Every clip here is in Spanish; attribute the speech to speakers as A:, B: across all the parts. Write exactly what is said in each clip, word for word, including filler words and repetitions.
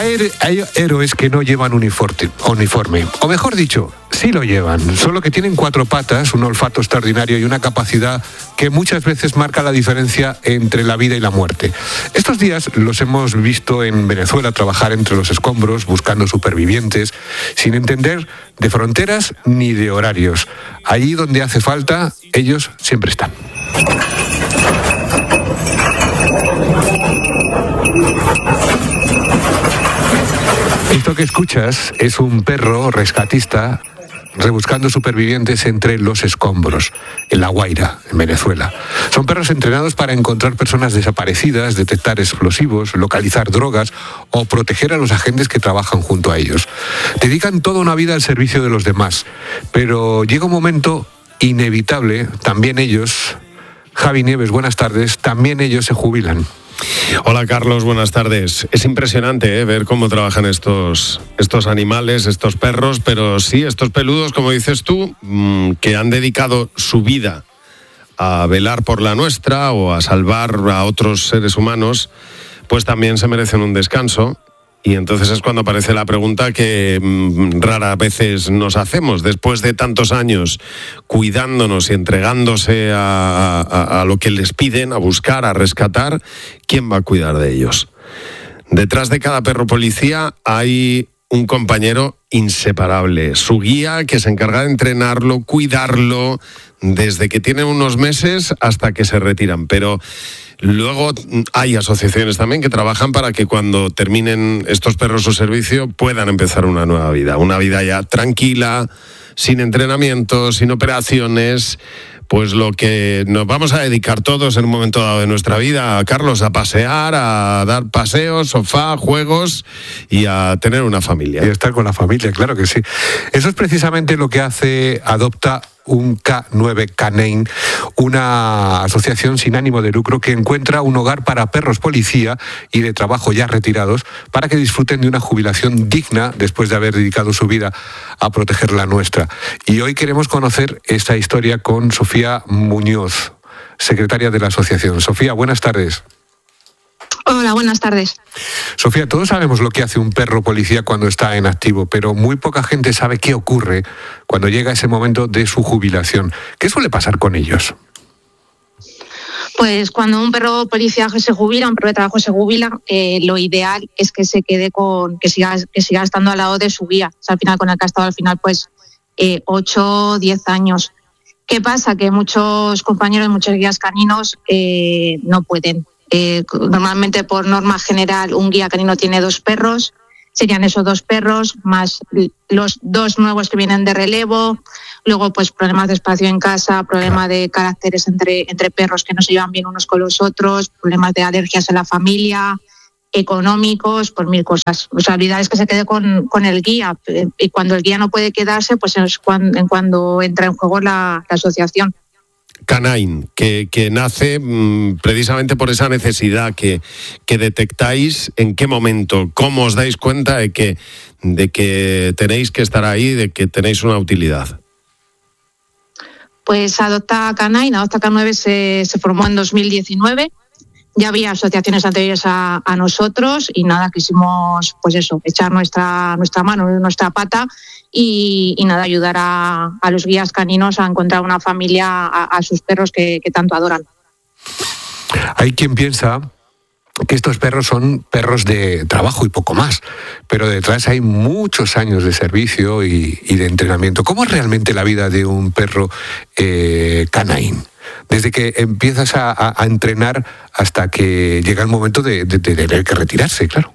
A: Hay, hay héroes que no llevan uniforme, uniforme, o mejor dicho, sí lo llevan, solo que tienen cuatro patas, un olfato extraordinario y una capacidad que muchas veces marca la diferencia entre la vida y la muerte. Estos días los hemos visto en Venezuela trabajar entre los escombros, buscando supervivientes, sin entender de fronteras ni de horarios. Allí donde hace falta, ellos siempre están. Esto que escuchas es un perro rescatista rebuscando supervivientes entre los escombros, en La Guaira, en Venezuela. Son perros entrenados para encontrar personas desaparecidas, detectar explosivos, localizar drogas o proteger a los agentes que trabajan junto a ellos. Dedican toda una vida al servicio de los demás, pero llega un momento inevitable, también ellos, Javi Nieves, buenas tardes, también ellos se jubilan.
B: Hola Carlos, buenas tardes. Es impresionante ¿eh? ver cómo trabajan estos, estos animales, estos perros, pero sí, estos peludos, como dices tú, mmm, que han dedicado su vida a velar por la nuestra o a salvar a otros seres humanos, pues también se merecen un descanso. Y entonces es cuando aparece la pregunta que mmm, raras veces nos hacemos, después de tantos años cuidándonos y entregándose a, a, a lo que les piden, a buscar, a rescatar, ¿quién va a cuidar de ellos? Detrás de cada perro policía hay un compañero inseparable, su guía que se encarga de entrenarlo, cuidarlo, desde que tienen unos meses hasta que se retiran, pero luego hay asociaciones también que trabajan para que cuando terminen estos perros su servicio puedan empezar una nueva vida, una vida ya tranquila, sin entrenamiento, sin operaciones, pues lo que nos vamos a dedicar todos en un momento dado de nuestra vida, Carlos, a pasear, a dar paseos, sofá, juegos y a tener una familia.
A: Y estar con la familia, claro que sí. Eso es precisamente lo que hace Adopta un K nueve Canine, una asociación sin ánimo de lucro que encuentra un hogar para perros policía y de trabajo ya retirados para que disfruten de una jubilación digna después de haber dedicado su vida a proteger la nuestra. Y hoy queremos conocer esta historia con Sofía Muñoz, secretaria de la asociación. Sofía, buenas tardes.
C: Hola, buenas tardes.
A: Sofía, todos sabemos lo que hace un perro policía cuando está en activo, pero muy poca gente sabe qué ocurre cuando llega ese momento de su jubilación. ¿Qué suele pasar con ellos?
C: Pues cuando un perro policía se jubila, un perro de trabajo se jubila, eh, lo ideal es que se quede con, que siga, que siga estando al lado de su guía. O sea, al final, con el que ha estado al final, pues, eh, ocho o diez años. ¿Qué pasa? Que muchos compañeros, muchos guías caninos eh, no pueden. Eh, normalmente, por norma general, un guía canino tiene dos perros, serían esos dos perros más los dos nuevos que vienen de relevo, luego pues problemas de espacio en casa, problemas de caracteres entre, entre perros que no se llevan bien unos con los otros, problemas de alergias en la familia, económicos, por mil cosas. O sea, la idea es que se quede con, con el guía, y cuando el guía no puede quedarse, pues es cuando, en cuando entra en juego la, la asociación.
B: Canine, que, que nace mmm, precisamente por esa necesidad que, que detectáis. ¿En qué momento? ¿Cómo os dais cuenta de que, de que tenéis que estar ahí, de que tenéis una utilidad?
C: Pues Adopta Canine, Adopta K nueve se, se formó en dos mil diecinueve. Ya había asociaciones anteriores a, a nosotros y nada, quisimos, pues eso, echar nuestra, nuestra mano, nuestra pata y, y nada, ayudar a, a los guías caninos a encontrar una familia a, a sus perros que, que tanto adoran.
A: Hay quien piensa que estos perros son perros de trabajo y poco más, pero detrás hay muchos años de servicio y, y de entrenamiento. ¿Cómo es realmente la vida de un perro eh, canine? Desde que empiezas a, a, a entrenar hasta que llega el momento de, de, de tener que retirarse, claro.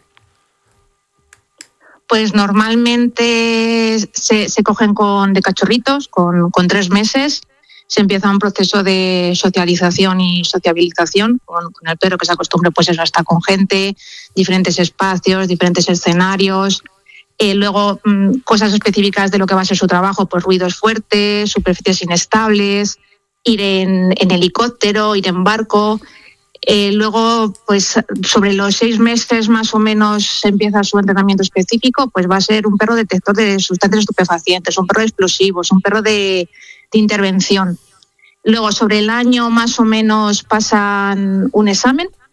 C: Pues normalmente se, se cogen con, de cachorritos, con, con tres meses. Se empieza un proceso de socialización y sociabilización con, con el perro, que se acostumbre pues eso, a estar con gente, diferentes espacios, diferentes escenarios. Eh, luego, mmm, cosas específicas de lo que va a ser su trabajo, pues ruidos fuertes, superficies inestables, ir en, en helicóptero, ir en barco. Eh, luego, pues sobre los seis meses más o menos empieza su entrenamiento específico, pues va a ser un perro detector de sustancias estupefacientes, un perro de explosivos, un perro de, de intervención. Luego, sobre el año más o menos pasan un examen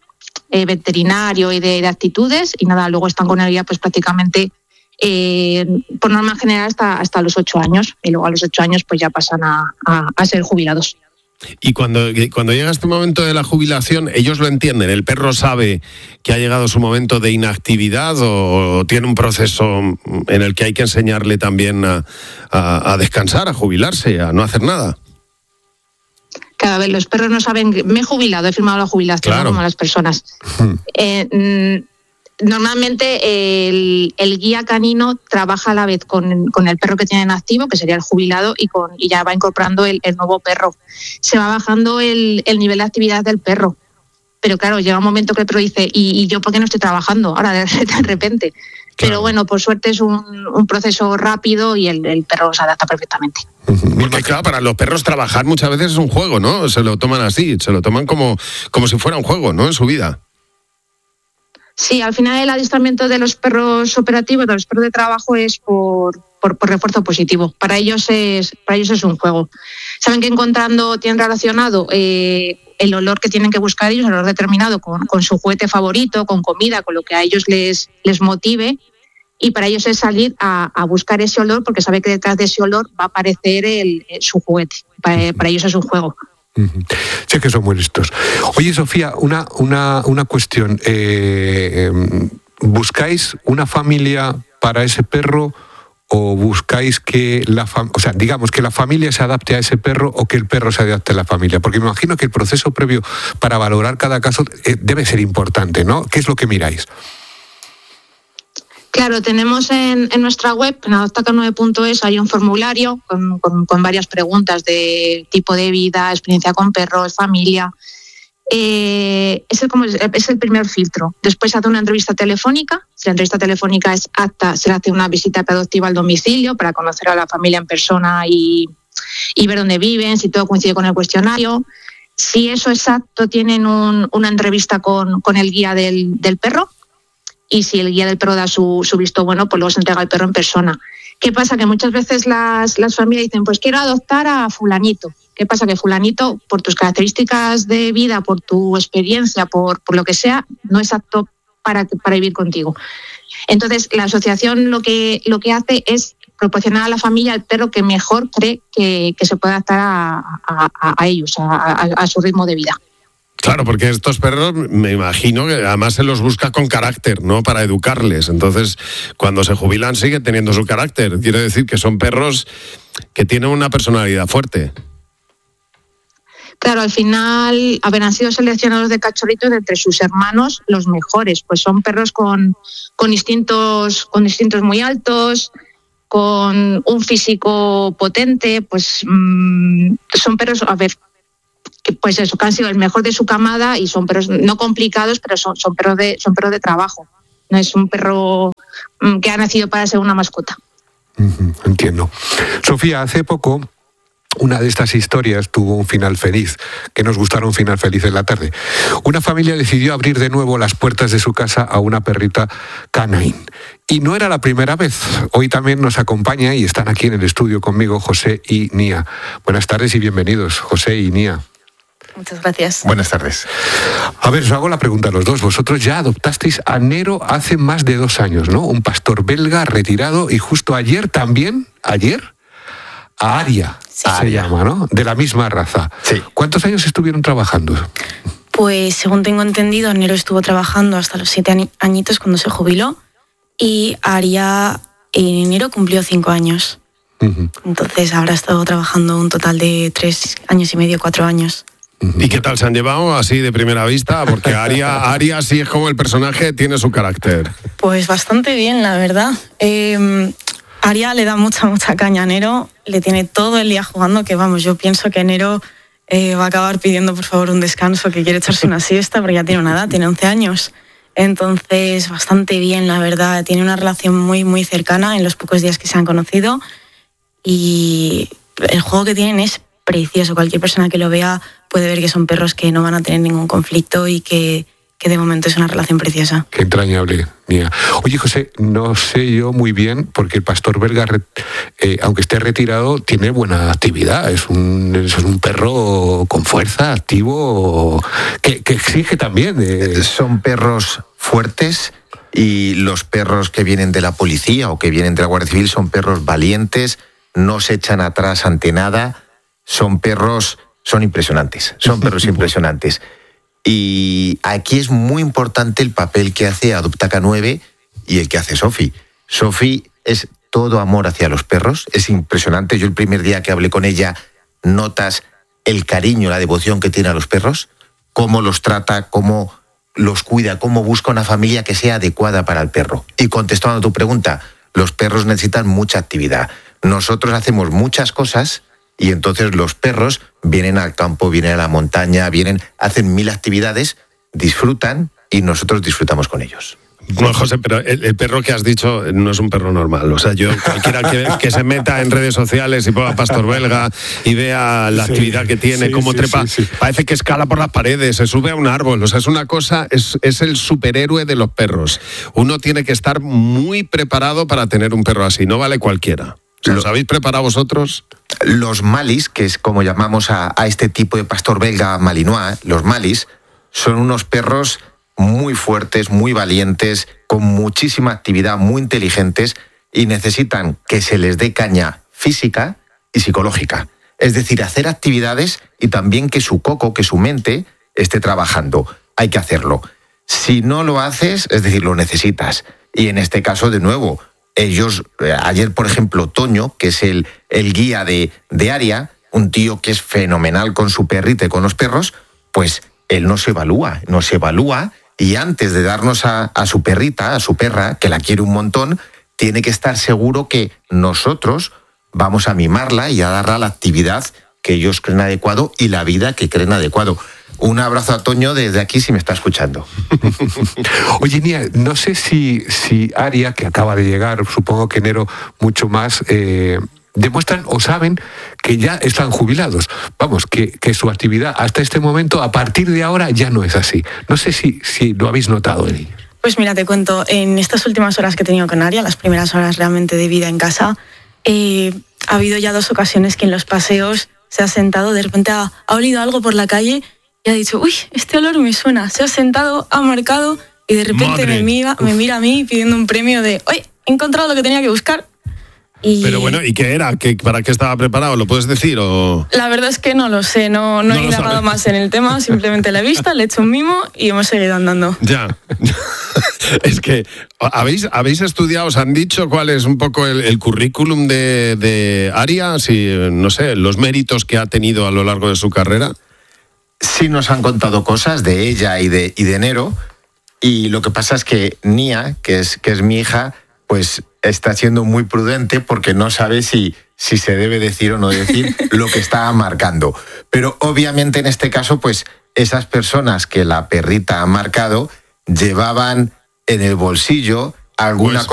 C: eh, veterinario y de, de actitudes, y nada, luego están con el guía pues prácticamente eh, por norma general hasta, hasta los ocho años, y luego a los ocho años pues ya pasan a, a, a ser jubilados.
B: Y cuando, cuando llega este momento de la jubilación, ellos lo entienden. ¿El perro sabe que ha llegado su momento de inactividad o tiene un proceso en el que hay que enseñarle también a, a, a descansar, a jubilarse, a no hacer nada?
C: Cada vez los perros no saben que me he jubilado, he firmado la jubilación,
B: claro,
C: ¿no? Como las personas. Hmm. Eh, Normalmente el, el guía canino trabaja a la vez con, con el perro que tiene en activo, que sería el jubilado, y, con, y ya va incorporando el, el nuevo perro. Se va bajando el, el nivel de actividad del perro. Pero claro, llega un momento que el perro dice, ¿y, y yo por qué no estoy trabajando ahora de, de repente? Claro. Pero bueno, por suerte es un, un proceso rápido y el, el perro se adapta perfectamente.
B: Porque claro, para los perros trabajar muchas veces es un juego, ¿no? Se lo toman así, se lo toman como, como si fuera un juego, ¿no? En su vida.
C: Sí, al final el adiestramiento de los perros operativos, de los perros de trabajo, es por, por, por refuerzo positivo. Para ellos es, para ellos es un juego. Saben que encontrando, tienen relacionado eh, el olor que tienen que buscar ellos, el olor determinado, con, con su juguete favorito, con comida, con lo que a ellos les, les motive. Y para ellos es salir a, a buscar ese olor, porque sabe que detrás de ese olor va a aparecer el, su juguete. Para, para ellos es un juego.
A: Sí que son muy listos. Oye, Sofía, una, una, una cuestión. Eh, ¿Buscáis una familia para ese perro o buscáis que la fam- o sea, digamos que la familia se adapte a ese perro o que el perro se adapte a la familia? Porque me imagino que el proceso previo para valorar cada caso eh, debe ser importante, ¿no? ¿Qué es lo que miráis?
C: Claro, tenemos en, en nuestra web, en adopta k nueve punto es, hay un formulario con, con, con varias preguntas de tipo de vida, experiencia con perros, familia. Eh, es, el, como es el primer filtro. Después se hace una entrevista telefónica. Si la entrevista telefónica es apta, se hace una visita preadoptiva al domicilio para conocer a la familia en persona y, y ver dónde viven, si todo coincide con el cuestionario. Si eso es apto, tienen un, una entrevista con, con el guía del, del perro. Y si el guía del perro da su, su visto bueno, pues luego se entrega el perro en persona. ¿Qué pasa? Que muchas veces las, las familias dicen, pues quiero adoptar a fulanito. ¿Qué pasa? Que fulanito, por tus características de vida, por tu experiencia, por, por lo que sea, no es apto para, para vivir contigo. Entonces, la asociación lo que, lo que hace es proporcionar a la familia el perro que mejor cree que, que se puede adaptar a, a, a ellos, a, a, a su ritmo de vida.
B: Claro, porque estos perros, me imagino que además se los busca con carácter, ¿no? Para educarles. Entonces, cuando se jubilan siguen teniendo su carácter. Quiere decir que son perros que tienen una personalidad fuerte.
C: Claro, al final, a ver, han sido seleccionados de cachorritos de entre sus hermanos los mejores. Pues son perros con, con instintos, con instintos muy altos, con un físico potente, pues mmm, son perros, a ver, que pues eso, que han sido el mejor de su camada y son perros no complicados, pero son, son perros de, son perros de trabajo. No es un perro mmm, que ha nacido para ser una mascota.
A: Uh-huh, entiendo. Sofía, hace poco una de estas historias tuvo un final feliz, que nos gustaron un final feliz en la tarde. Una familia decidió abrir de nuevo las puertas de su casa a una perrita canine. Y no era la primera vez. Hoy también nos acompaña y están aquí en el estudio conmigo José y Nia. Buenas tardes y bienvenidos, José y Nia.
D: Muchas gracias.
E: Buenas tardes.
A: A ver, os hago la pregunta a los dos. Vosotros ya adoptasteis a Nero hace más de dos años, ¿no? Un pastor belga retirado y justo ayer también, ayer, a Aria, sí, se Aria. llama, ¿no? De la misma raza.
E: Sí.
A: ¿Cuántos años estuvieron trabajando?
D: Pues según tengo entendido, Nero estuvo trabajando hasta los siete añitos cuando se jubiló y Aria en enero cumplió cinco años. Uh-huh. Entonces habrá estado trabajando un total de tres años y medio, cuatro años.
B: ¿Y qué tal se han llevado así de primera vista? Porque Aria, Aria sí es como el personaje, tiene su carácter.
D: Pues bastante bien, la verdad. Eh, Aria le da mucha, mucha caña a Nero, le tiene todo el día jugando, que vamos, yo pienso que Nero eh, va a acabar pidiendo por favor un descanso, que quiere echarse una siesta, porque ya tiene una edad, tiene once años. Entonces, bastante bien, la verdad. Tiene una relación muy, muy cercana en los pocos días que se han conocido y el juego que tienen es precioso. Cualquier persona que lo vea puede ver que son perros que no van a tener ningún conflicto y que que de momento es una relación preciosa.
A: Qué entrañable, Nia. Oye, José, no sé yo muy bien, porque el pastor belga, eh, aunque esté retirado, tiene buena actividad. Es un, es un perro con fuerza, activo, que, que exige también. Eh.
E: Son perros fuertes, y los perros que vienen de la policía o que vienen de la Guardia Civil son perros valientes, no se echan atrás ante nada, son perros, son impresionantes, son perros impresionantes. Y aquí es muy importante el papel que hace Adopta K nueve y el que hace Sofi. Sofi es todo amor hacia los perros, es impresionante. Yo el primer día que hablé con ella, notas el cariño, la devoción que tiene a los perros, cómo los trata, cómo los cuida, cómo busca una familia que sea adecuada para el perro. Y contestando a tu pregunta, los perros necesitan mucha actividad. Nosotros hacemos muchas cosas y entonces los perros vienen al campo, vienen a la montaña, vienen, hacen mil actividades, disfrutan y nosotros disfrutamos con ellos.
B: No, José, pero el, el perro que has dicho no es un perro normal. O sea, yo, cualquiera que, que se meta en redes sociales y ponga pastor belga y vea la sí, actividad que tiene, sí, cómo sí, trepa, sí, sí. parece que escala por las paredes, se sube a un árbol. O sea, es una cosa, es, es el superhéroe de los perros. Uno tiene que estar muy preparado para tener un perro así, no vale cualquiera. ¿Los habéis preparado vosotros?
E: Los malis, que es como llamamos a, a este tipo de pastor belga malinois, los malis, son unos perros muy fuertes, muy valientes, con muchísima actividad, muy inteligentes y necesitan que se les dé caña física y psicológica. Es decir, hacer actividades y también que su coco, que su mente esté trabajando. Hay que hacerlo. Si no lo haces, es decir, lo necesitas. Y en este caso, de nuevo, ellos, ayer, por ejemplo, Toño, que es el, el guía de, de Aria, un tío que es fenomenal con su perrita y con los perros, pues él nos evalúa, nos evalúa y antes de darnos a, a su perrita, a su perra, que la quiere un montón, tiene que estar seguro que nosotros vamos a mimarla y a darle la actividad que ellos creen adecuado y la vida que creen adecuado. Un abrazo a Toño desde aquí si me está escuchando.
A: Oye, Nia, no sé si, si Aria, que acaba de llegar, supongo que enero mucho más, eh, demuestran o saben que ya están jubilados. Vamos, que, que su actividad hasta este momento, a partir de ahora, ya no es así. No sé si, si lo habéis notado en ellos.
D: Pues mira, te cuento, en estas últimas horas que he tenido con Aria, las primeras horas realmente de vida en casa, eh, ha habido ya dos ocasiones que en los paseos se ha sentado, de repente ha, ha olido algo por la calle y ha dicho, uy, este olor me suena. Se ha sentado, ha marcado y de repente me mira, me mira a mí pidiendo un premio de, oye, he encontrado lo que tenía que buscar. Y... Pero
B: bueno, ¿y qué era? ¿Qué, ¿Para qué estaba preparado? ¿Lo puedes decir? O...
D: La verdad es que no lo sé, no, no, no he indagado más en el tema, simplemente la he visto, le he hecho un mimo y hemos seguido andando.
B: Ya. Es que, ¿habéis, ¿habéis estudiado, os han dicho cuál es un poco el, el currículum de, de Aria? Si, no sé, los méritos que ha tenido a lo largo de su carrera.
E: Sí nos han contado cosas de ella y de, y de Nero, y lo que pasa es que Nia, que es, que es mi hija, pues está siendo muy prudente porque no sabe si, si se debe decir o no decir lo que está marcando. Pero obviamente en este caso, pues esas personas que la perrita ha marcado llevaban en el bolsillo alguna pues,